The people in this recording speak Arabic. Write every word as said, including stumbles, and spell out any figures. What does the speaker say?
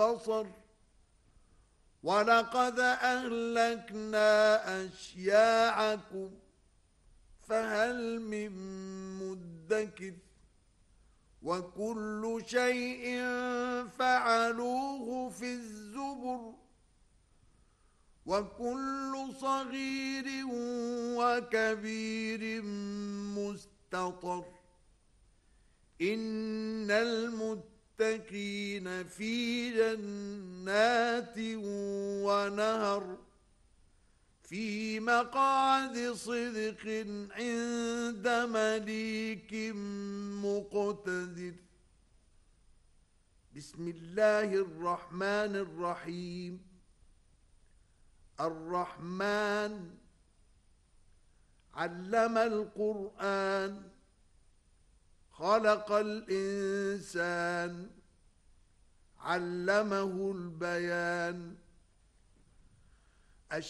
والبصر ولقد أهلكنا أشياعكم فهل من مدكر وكل شيء فعلوه في الزبر وكل صغير وكبير مستطر إن المتقين في جنات ونهر في مقعد صدق عند مليك مقتدر. بسم الله الرحمن الرحيم. الرحمن علم القرآن خلق الإنسان علمه البيان